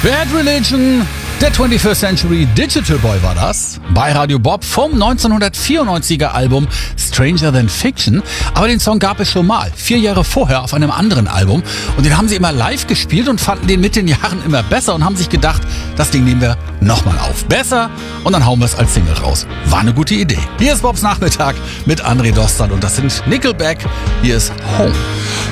Bad Religion, der 21st Century Digital Boy war das, bei Radio Bob vom 1994er Album Stranger Than Fiction. Aber den Song gab es schon mal, 4 Jahre vorher auf einem anderen Album. Und den haben sie immer live gespielt und fanden den mit den Jahren immer besser und haben sich gedacht, das Ding nehmen wir nochmal auf. Besser und dann hauen wir es als Single raus. War eine gute Idee. Hier ist Bobs Nachmittag mit André Dostal und das sind Nickelback. Hier ist Home.